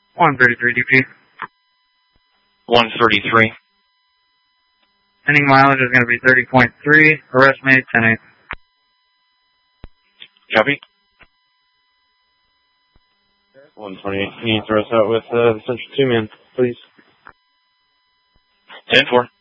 133 DP. 133. Ending mileage is going to be 30.3. Arrest made 10-8. Copy. 128. Can you throw us out with the Central 2 man, please? 10-4.